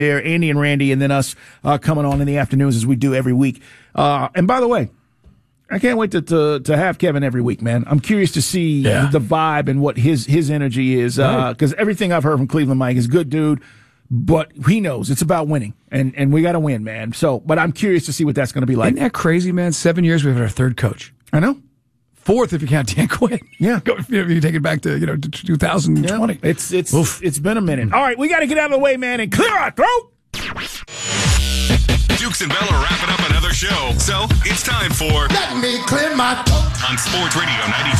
there, Andy and Randy, and then us coming on in the afternoons as we do every week. And by the way, I can't wait to have Kevin every week, man. I'm curious to see the vibe and what his energy is, because everything I've heard from Cleveland Mike is good dude, but he knows it's about winning, and we got to win, man. So, but I'm curious to see what that's going to be like. Isn't that crazy, man? 7 years we've had our third coach. I know. Fourth if you count Dan Quinn. Yeah. If you take it back to 2020. Yeah. It's been a minute. All right, we got to get out of the way, man, and clear our throat. Dukes and Bell are wrapping up another show, so it's time for Let Me Clear My Throat on Sports Radio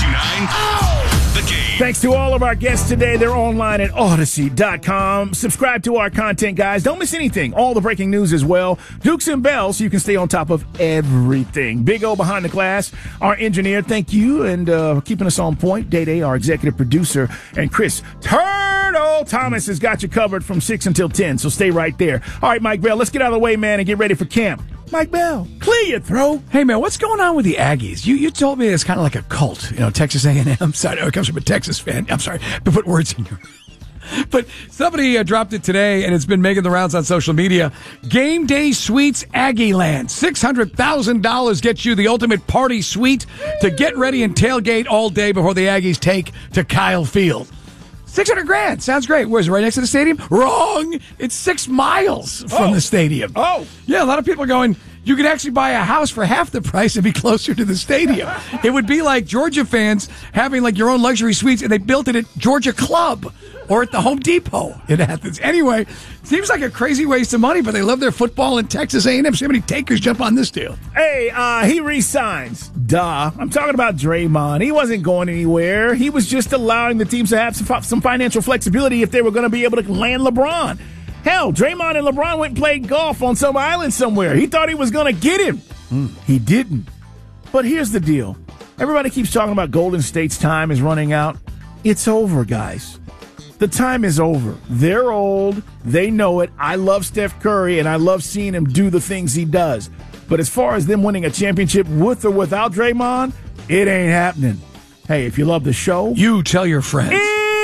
92.9. The Game. Thanks to all of our guests today. They're online at Odyssey.com. Subscribe to our content, guys. Don't miss anything. All the breaking news as well. Dukes and Bell, so you can stay on top of everything. Big O behind the glass, our engineer. Thank you, and keeping us on point. Day, our executive producer, and Chris Turtle Thomas has got you covered from 6 until 10, so stay right there. All right, Mike Bell, let's get out of the way, man, and get ready for camp. Mike Bell, clear your throat. Hey, man, what's going on with the Aggies? You told me it's kind of like a cult. Texas A&M. Sorry, it comes from a Texas fan. I'm sorry to put words in your mouth. But somebody dropped it today, and it's been making the rounds on social media. Game Day Suites Aggie Land. $600,000 gets you the ultimate party suite to get ready and tailgate all day before the Aggies take to Kyle Field. $600,000. Sounds great. Where's it? Right next to the stadium? Wrong. It's 6 miles from the stadium. Oh. Yeah, a lot of people are going, you could actually buy a house for half the price and be closer to the stadium. It would be like Georgia fans having like your own luxury suites, and they built it at Georgia Club or at the Home Depot in Athens. Anyway, seems like a crazy waste of money, but they love their football in Texas A&M. So many takers jump on this deal. Hey, he resigns. Duh. I'm talking about Draymond. He wasn't going anywhere. He was just allowing the teams to have some financial flexibility if they were going to be able to land LeBron. Hell, Draymond and LeBron went and played golf on some island somewhere. He thought he was going to get him. He didn't. But here's the deal. Everybody keeps talking about Golden State's time is running out. It's over, guys. The time is over. They're old. They know it. I love Steph Curry, and I love seeing him do the things he does. But as far as them winning a championship with or without Draymond, it ain't happening. Hey, if you love the show, you tell your friends.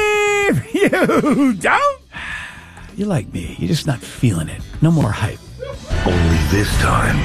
If you don't, you're like me. You're just not feeling it. No more hype. Only this time,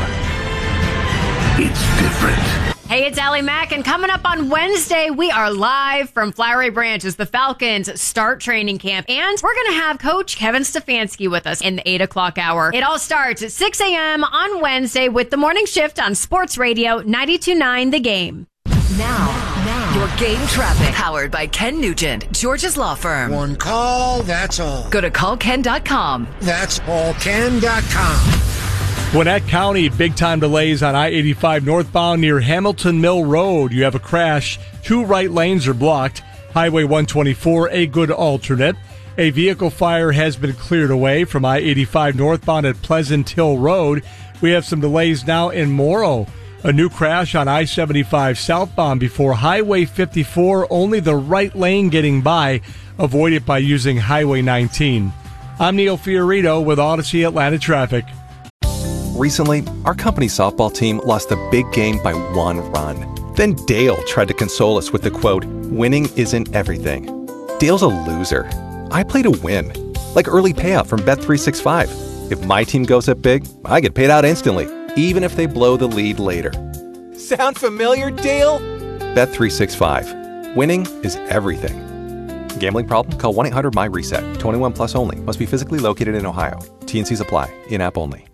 it's different. Hey, it's Allie Mack, and coming up on Wednesday, we are live from Flowery Branch as the Falcons start training camp, and we're going to have Coach Kevin Stefanski with us in the 8 o'clock hour. It all starts at 6 a.m. on Wednesday with the morning shift on Sports Radio 92.9 The Game. Now, your game traffic. Powered by Ken Nugent, Georgia's law firm. One call, that's all. Go to callken.com. That's allken.com. Gwinnett County, big-time delays on I-85 northbound near Hamilton Mill Road. You have a crash. 2 right lanes are blocked. Highway 124, a good alternate. A vehicle fire has been cleared away from I-85 northbound at Pleasant Hill Road. We have some delays now in Morrow. A new crash on I-75 southbound before Highway 54. Only the right lane getting by. Avoid it by using Highway 19. I'm Neil Fiorito with Odyssey Atlanta Traffic. Recently, our company softball team lost the big game by 1 run. Then Dale tried to console us with the quote, "Winning isn't everything." Dale's a loser. I play to win. Like early payout from Bet365. If my team goes up big, I get paid out instantly, even if they blow the lead later. Sound familiar, Dale? Bet365. Winning is everything. Gambling problem? Call 1-800-MY-RESET. 21 plus only. Must be physically located in Ohio. T&Cs apply. In-app only.